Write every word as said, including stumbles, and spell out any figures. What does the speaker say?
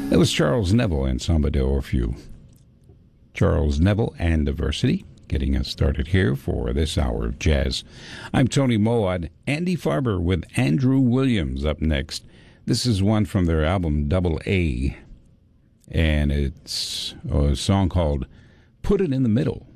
That was Charles Neville and Samba de Orfew. Charles Neville and Diversity, getting us started here for this hour of jazz. I'm Tony Moad. Andy Farber with Andrew Williams up next. This is one from their album Double A, and it's a song called Put It in the Middle.